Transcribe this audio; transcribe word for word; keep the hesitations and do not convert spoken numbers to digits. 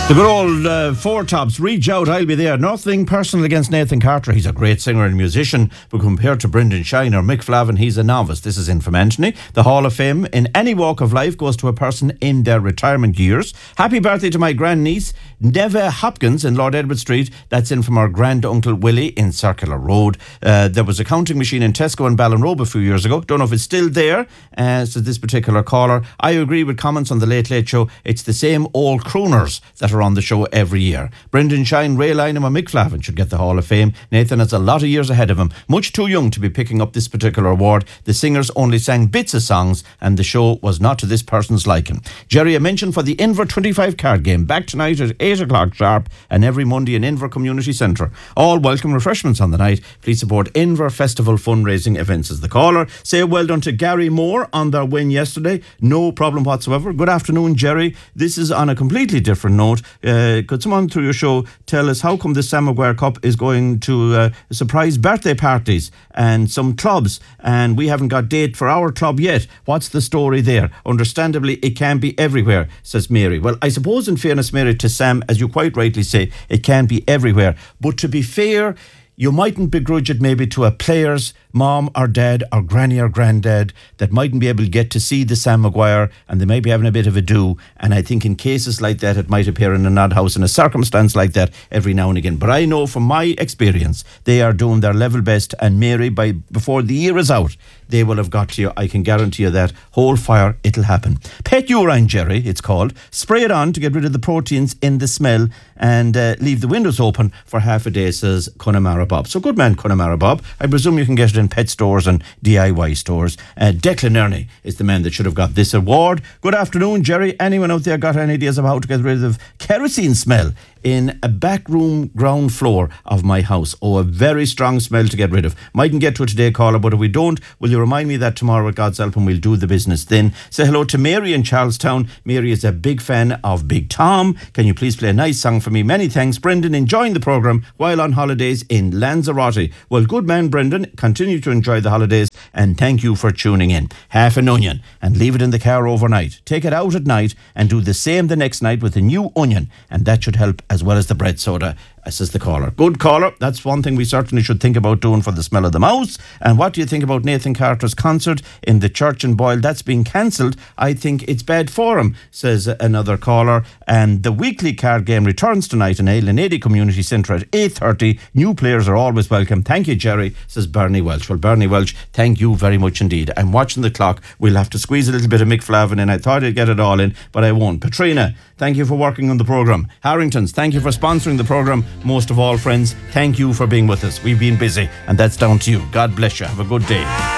The good old uh, Four Tops, reach out, I'll be there. Nothing personal against Nathan Carter. He's a great singer and musician, but compared to Brendan Shine or Mick Flavin, he's a novice. This is in from Anthony. The Hall of Fame in any walk of life goes to a person in their retirement years. Happy birthday to my grandniece, Neva Hopkins in Lord Edward Street. That's in from our grand uncle Willie in Circular Road. Uh, there was a counting machine in Tesco and Ballinrobe a few years ago. Don't know if it's still there, uh, says this particular caller. I agree with comments on the Late Late Show. It's the same old crooners that are on the show every year. Brendan Shine, Ray Lynham and Mick Flavin should get the Hall of Fame. Nathan has a lot of years ahead of him. Much too young to be picking up this particular award. The singers only sang bits of songs and the show was not to this person's liking. Jerry, a mention for the Inver twenty-five card game. Back tonight at eight o'clock sharp and every Monday in Inver Community Centre. All welcome refreshments on the night. Please support Inver Festival fundraising events as the caller. Say well done to Gary Moore on their win yesterday. No problem whatsoever. Good afternoon, Jerry. This is on a completely different note. Uh, could someone through your show tell us how come the Sam Maguire Cup is going to uh, surprise birthday parties and some clubs, and we haven't got date for our club yet? What's the story there? Understandably, it can be everywhere, says Mary. Well, I suppose in fairness, Mary, to Sam, as you quite rightly say, it can be everywhere. But to be fair, you mightn't begrudge it maybe to a player's mom or dad or granny or granddad that mightn't be able to get to see the Sam Maguire, and they might be having a bit of a do. And I think in cases like that, it might appear in an odd house in a circumstance like that every now and again. But I know from my experience, they are doing their level best. And Mary, by before the year is out, they will have got to you. I can guarantee you that. Hold fire, it'll happen. Pet urine, Jerry, it's called. Spray it on to get rid of the proteins in the smell and uh, leave the windows open for half a day, says Connemara Bob. So good man, Connemara Bob. I presume you can get it in pet stores and D I Y stores. Uh, Declan Ernie is the man that should have got this award. Good afternoon, Jerry. Anyone out there got any ideas of how to get rid of kerosene smell in a back room ground floor of my house? Oh, a very strong smell to get rid of. Mightn't get to it today, caller, but if we don't, will you remind me that tomorrow with God's help and we'll do the business then. Say hello to Mary in Charlestown. Mary is a big fan of Big Tom. Can you please play a nice song for me? Many thanks, Brendan, enjoying the programme while on holidays in Lanzarote. Well, good man, Brendan. Continue to enjoy the holidays and thank you for tuning in. Half an onion and leave it in the car overnight. Take it out at night and do the same the next night with a new onion, and that should help as well as the bread soda, says the caller. Good caller. That's one thing we certainly should think about doing for the smell of the mouse. And what do you think about Nathan Carter's concert in the church in Boyle? That's been cancelled. I think it's bad for him, says another caller. And the weekly card game returns tonight in Aileen Eighty Community Centre at eight thirty. New players are always welcome. Thank you, Jerry, says Bernie Welch. Well, Bernie Welch, thank you very much indeed. I'm watching the clock. We'll have to squeeze a little bit of Mick Flavin in. I thought I'd get it all in, but I won't. Patrina, thank you for working on the programme. Harringtons, thank you for sponsoring the programme. Most of all, friends, thank you for being with us. We've been busy, and that's down to you. God bless you. Have a good day.